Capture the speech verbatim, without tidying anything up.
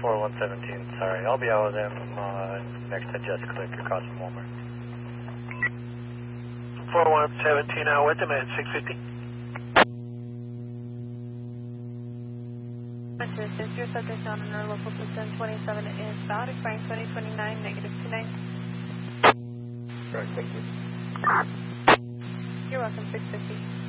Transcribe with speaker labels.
Speaker 1: four one seventeen, sorry. I'll be out with him uh, next to Just Click across from Walmart.
Speaker 2: four one seventeen out with him at six fifty.
Speaker 3: This is your subject on our local system twenty-seven is bound, expiring twenty twenty-nine, negative two nine.
Speaker 4: Right, thank you.
Speaker 3: You're welcome, six fifty.